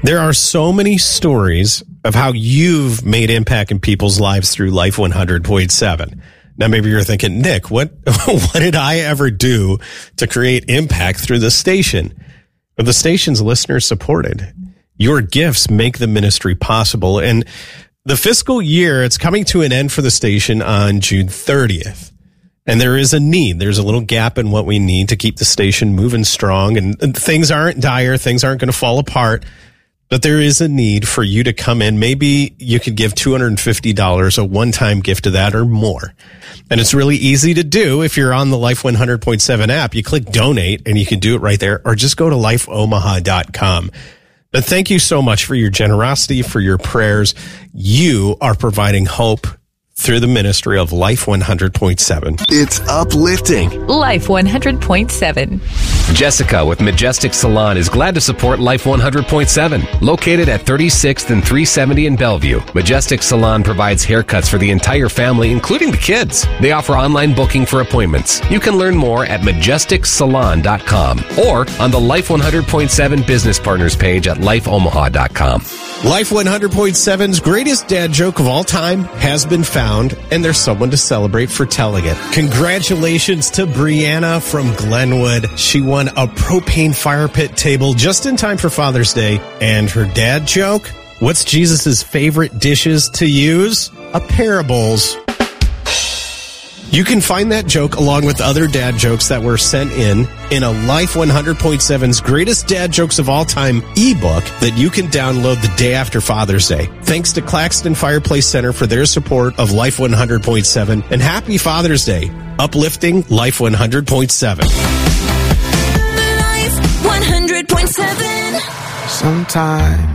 There are so many stories of how you've made impact in people's lives through Life 100.7. Now, maybe you're thinking, Nick, what did I ever do to create impact through the station? But the station's listeners supported. Your gifts make the ministry possible. And the fiscal year, it's coming to an end for the station on June 30th. And there is a need. There's a little gap in what we need to keep the station moving strong. And things aren't dire. Things aren't going to fall apart. But there is a need for you to come in. Maybe you could give $250, a one-time gift to that or more. And it's really easy to do. If you're on the Life 100.7 app, you click donate and you can do it right there, or just go to lifeomaha.com. But thank you so much for your generosity, for your prayers. You are providing hope through the ministry of Life 100.7. It's uplifting. Life 100.7. Jessica with Majestic Salon is glad to support Life 100.7. Located at 36th and 370 in Bellevue, Majestic Salon provides haircuts for the entire family, including the kids. They offer online booking for appointments. You can learn more at majesticsalon.com or on the Life 100.7 Business Partners page at lifeomaha.com. Life 100.7's greatest dad joke of all time has been found, and there's someone to celebrate for telling it. Congratulations to Brianna from Glenwood. She won a propane fire pit table just in time for Father's Day. And her dad joke? What's Jesus' favorite dishes to use? A pair of bowls. You can find that joke along with other dad jokes that were sent in a Life 100.7's Greatest Dad Jokes of All Time ebook that you can download the day after Father's Day. Thanks to Claxton Fireplace Center for their support of Life 100.7, and happy Father's Day. Uplifting Life 100.7. Life 100.7. Sometimes